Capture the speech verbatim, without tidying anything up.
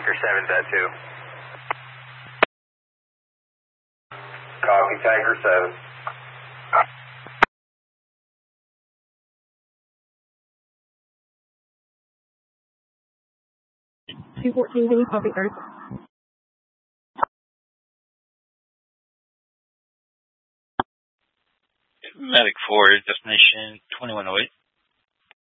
Tiger seven's at two. Copy, Tiger seven. two fourteen, can you copy Earth? Medic four, destination twenty-one oh eight.